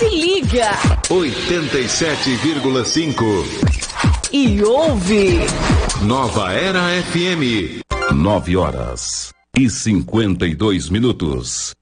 Se liga. 87,5. E ouve. Nova Era FM. 9 horas e 52 minutos.